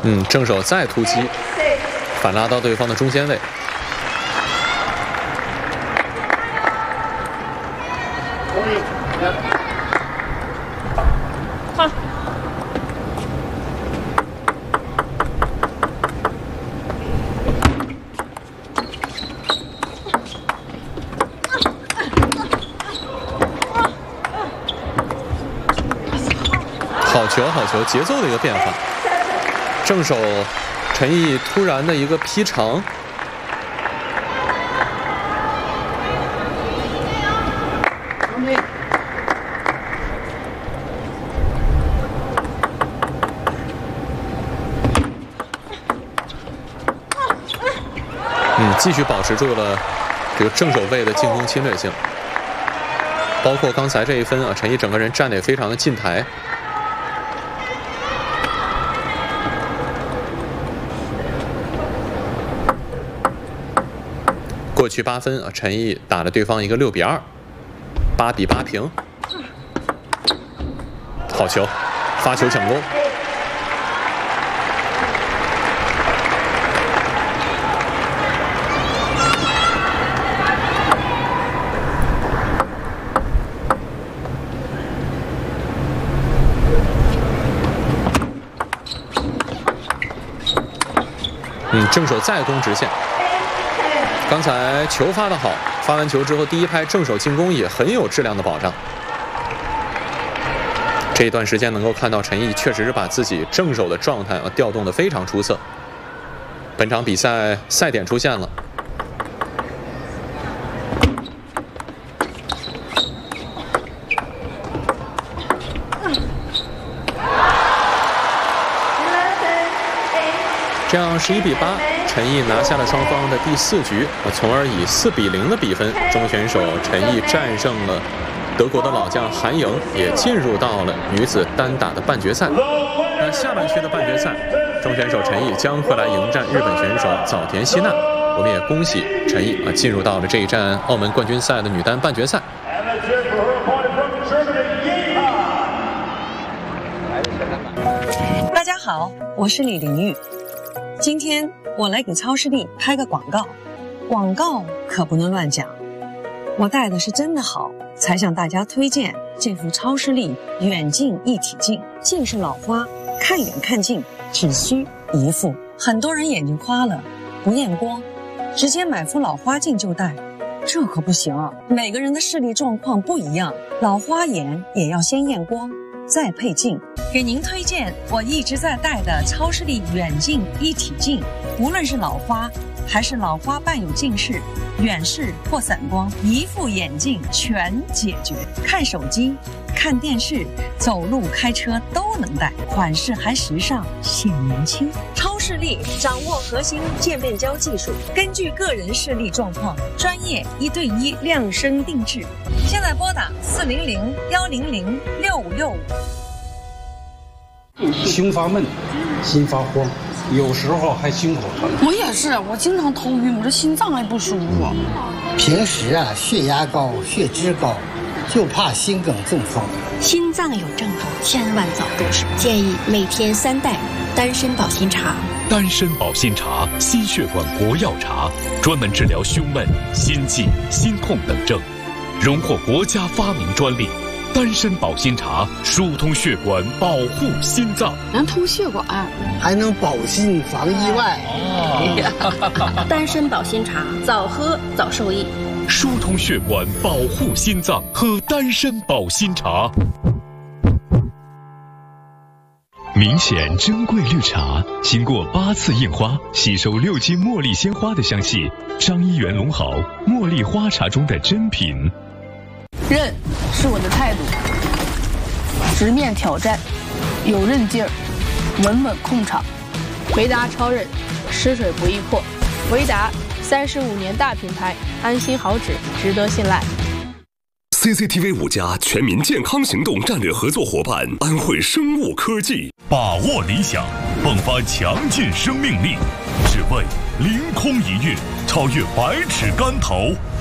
正手再突击，反拉到对方的中线位。好球，节奏的一个变化。正手陈毅突然的一个劈长，继续保持住了这个正手位的进攻侵略性。包括刚才这一分陈毅整个人站得也非常的近台。过去8分陈毅打了对方一个6比2，8比8平。好球，发球抢攻。正手再攻直线。刚才球发得好，发完球之后第一拍正手进攻也很有质量的保障。这一段时间能够看到陈毅确实是把自己正手的状态调动得非常出色。本场比赛赛点出现了。这样11比8，陈毅拿下了双方的第4局，从而以4比0的比分，中选手陈毅战胜了德国的老将韩莹，也进入到了女子单打的半决赛。那下半区的半决赛，中选手陈毅将会来迎战日本选手早田希娜。我们也恭喜陈毅进入到了这一站澳门冠军赛的女单半决赛。 大家好，我是李玲玉。今天我来给超视力拍个广告，广告可不能乱讲。我戴的是真的好，才向大家推荐这副超视力远近一体镜。近视老花，看远看近只需一副。很多人眼睛花了不验光，直接买副老花镜就戴，这可不行啊！每个人的视力状况不一样，老花眼也要先验光再配镜。给您推荐我一直在戴的超视力远近一体镜，无论是老花还是老花伴有近视、远视或散光，一副眼镜全解决。看手机、看电视、走路、开车都能戴，款式还时尚，显年轻。超视力掌握核心渐变焦技术，根据个人视力状况，专业1对1量身定制。现在拨打400-100-6565。 胸发闷，心发慌，有时候还心口疼。 我也是，我经常头晕，我这心脏还不舒服。 平时血压高、血脂高，就怕心梗中风。 心脏有症状，千万早动手。建议每天3袋丹参保心茶。 丹参保心茶，心血管国药茶，专门治疗胸闷、心悸、心痛等症，荣获国家发明专利。丹参保心茶疏通血管，保护心脏， 能通血管， 还能保心防意外。 丹参保心茶，早喝早受益。 疏通血管，保护心脏，喝丹参保心茶。 明显珍贵绿茶，经过8次印花，吸收6斤茉莉鲜花的香气。张一元龙好，茉莉花茶中的珍品。 韧是我的态度，直面挑战，有韧劲儿，稳稳控场。维达超韧，吃水不易破。维达35年大品牌，安心好纸，值得信赖。 CCTV 5家全民健康行动战略合作伙伴安徽生物科技， 把握理想，迸发强劲生命力，只为凌空一跃，超越百尺竿头。